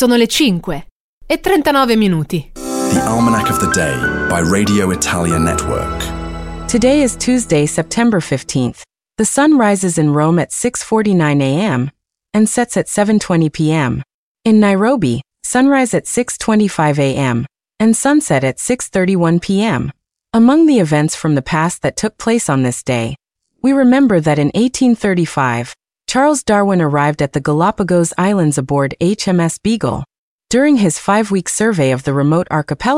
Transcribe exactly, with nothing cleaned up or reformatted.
Sono le cinque e trentanove minuti. The Almanac of the Day by Radio Italia Network. Today is Tuesday, September fifteenth. The sun rises in Rome at six forty-nine a.m. and sets at seven twenty p.m. In Nairobi, sunrise at six twenty-five a.m. and sunset at six thirty-one p.m. Among the events from the past that took place on this day, we remember that in eighteen thirty-five, Charles Darwin arrived at the Galapagos Islands aboard H M S Beagle. During his five-week survey of the remote archipelago,